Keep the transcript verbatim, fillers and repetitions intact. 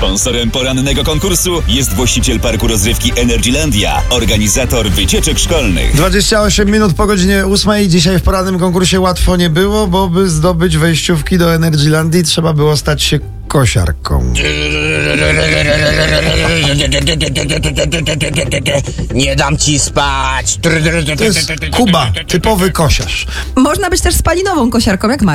Sponsorem porannego konkursu jest właściciel parku rozrywki Energylandia, organizator wycieczek szkolnych. dwadzieścia osiem minut po godzinie ósmej. Dzisiaj w porannym konkursie łatwo nie było, bo by zdobyć wejściówki do Energylandii trzeba było stać się kosiarką. Nie dam ci spać. To jest Kuba, typowy kosiarz. Można być też spalinową kosiarką, jak Maria.